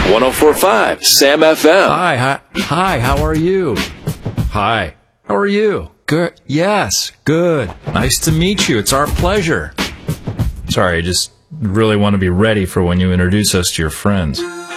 1045 Sam FM. Hi, how are you? Hi, how are you? Good, yes, good. Nice to meet you, it's our pleasure. Sorry, I just really want to be ready for when you introduce us to your friends.